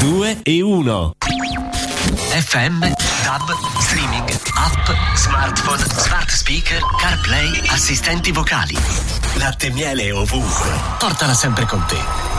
2 e 1. FM, DAB, streaming, app, smartphone, smart speaker, CarPlay, assistenti vocali. Latte e miele ovunque. Portala sempre con te.